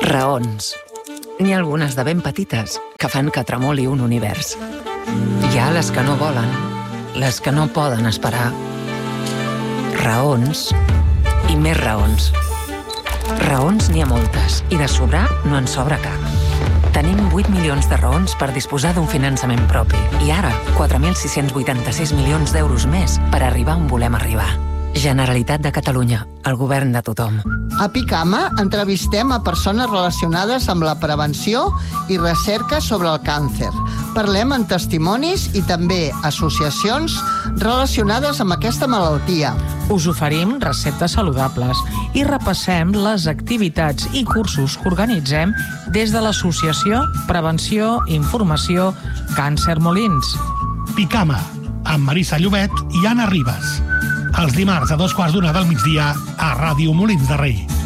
Raons. N'hi ha algunes de ben petites que fan que tremoli un univers. Hi ha les que no volen, les que no poden esperar. Raons i més raons. Raons n'hi ha moltes i de sobrar no en sobra cap. Tenim 8 milions de raons per disposar d'un finançament propi i ara 4.686 milions d'euros més per arribar on volem arribar. Generalitat de Catalunya, el govern de tothom. A Picama entrevistem a persones relacionades amb la prevenció i recerca sobre el càncer. Parlem amb testimonis i també associacions relacionades amb aquesta malaltia. Us oferim receptes saludables i repassem les activitats i cursos que organitzem des de l'associació Prevenció i Informació Càncer Molins. Picama, amb Marissa Llobet i Anna Ribas. Els dimarts a 14:15 del migdia a Ràdio Molins de Rei.